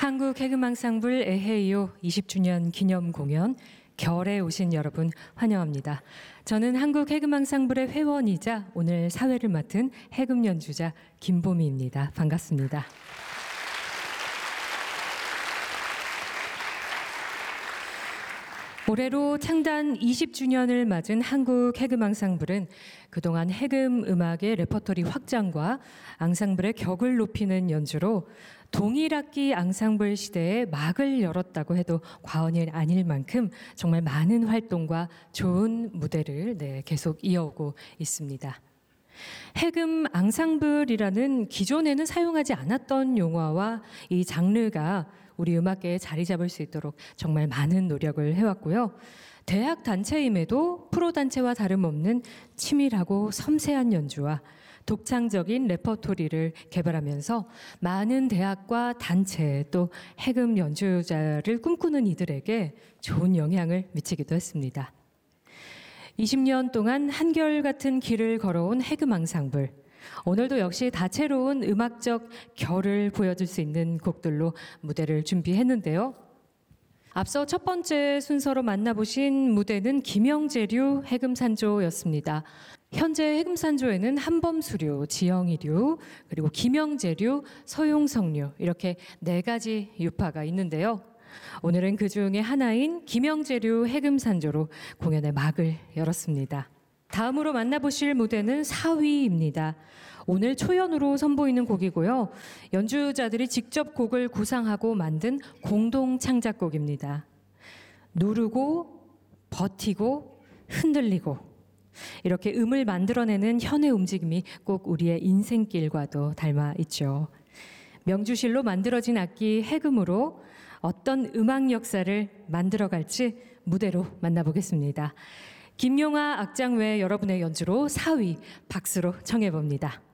한국해금앙상블 에헤이오 20주년 기념 공연 결에 오신 여러분 환영합니다. 저는 한국해금앙상블의 회원이자 오늘 사회를 맡은 해금 연주자 김보미입니다. 반갑습니다. 올해로 창단 20주년을 맞은 한국해금앙상블은 그동안 해금 음악의 레퍼토리 확장과 앙상블의 격을 높이는 연주로 동일악기 앙상블 시대에 막을 열었다고 해도 과언이 아닐 만큼 정말 많은 활동과 좋은 무대를 계속 이어오고 있습니다. 해금 앙상블이라는 기존에는 사용하지 않았던 용어와 이 장르가 우리 음악계에 자리 잡을 수 있도록 정말 많은 노력을 해왔고요. 대학 단체임에도 프로 단체와 다름없는 치밀하고 섬세한 연주와 독창적인 레퍼토리를 개발하면서 많은 대학과 단체 또 해금 연주자를 꿈꾸는 이들에게 좋은 영향을 미치기도 했습니다. 20년 동안 한결같은 길을 걸어온 해금 앙상블. 오늘도 역시 다채로운 음악적 결을 보여줄 수 있는 곡들로 무대를 준비했는데요. 앞서 첫 번째 순서로 만나보신 무대는 김영재류 해금산조였습니다. 현재 해금산조에는 한범수류, 지영이류, 그리고 김영재류, 서용석류 이렇게 4가지 유파가 있는데요. 오늘은 그 중에 하나인 김영재류 해금산조로 공연의 막을 열었습니다. 다음으로 만나보실 무대는 사위입니다. 오늘 초연으로 선보이는 곡이고요. 연주자들이 직접 곡을 구상하고 만든 공동 창작곡입니다. 누르고 버티고 흔들리고 이렇게 음을 만들어내는 현의 움직임이 꼭 우리의 인생길과도 닮아 있죠. 명주실로 만들어진 악기 해금으로 어떤 음악 역사를 만들어갈지 무대로 만나보겠습니다. 김용아 악장 외 여러분의 연주로 사위 박수로 청해봅니다.